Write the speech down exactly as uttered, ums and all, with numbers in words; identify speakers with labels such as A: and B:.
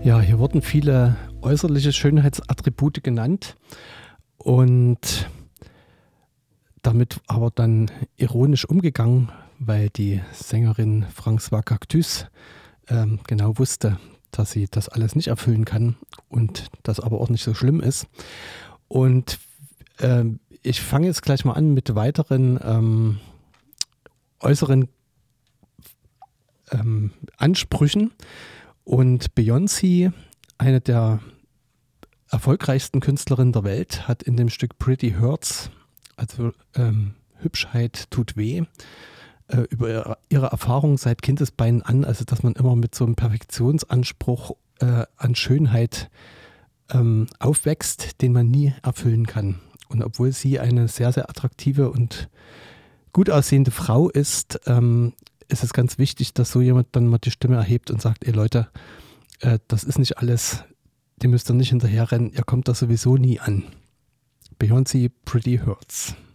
A: Ja, hier wurden viele äußerliche Schönheitsattribute genannt und damit aber dann ironisch umgegangen, weil die Sängerin Françoise Cactus ähm, genau wusste, dass sie das alles nicht erfüllen kann und das aber auch nicht so schlimm ist. Und ähm, ich fange jetzt gleich mal an mit weiteren ähm, äußeren ähm, Ansprüchen. Und Beyoncé, eine der erfolgreichsten Künstlerinnen der Welt, hat in dem Stück Pretty Hurts, also ähm, Hübschheit tut weh, äh, über ihre, ihre Erfahrung seit Kindesbeinen an, also dass man immer mit so einem Perfektionsanspruch äh, an Schönheit ähm, aufwächst, den man nie erfüllen kann. Und obwohl sie eine sehr, sehr attraktive und gut aussehende Frau ist, ähm, ist es ganz wichtig, dass so jemand dann mal die Stimme erhebt und sagt, ey Leute, äh, das ist nicht alles, die müsst ihr nicht hinterherrennen, ihr kommt da sowieso nie an. Beyoncé, Pretty Hurts.